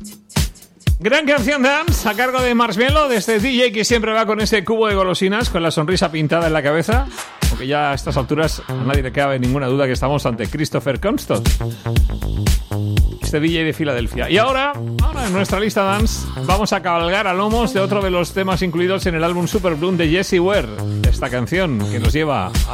Gran canción dance a cargo de Marshmello, de este DJ que siempre va con ese cubo de golosinas, con la sonrisa pintada en la cabeza. Aunque ya a estas alturas a nadie le cabe ninguna duda que estamos ante Christopher Comstock, este DJ de Filadelfia. Y ahora en nuestra lista dance vamos a cabalgar a lomos de otro de los temas incluidos en el álbum Super Bloom de Jessie Ware. Esta canción que nos lleva a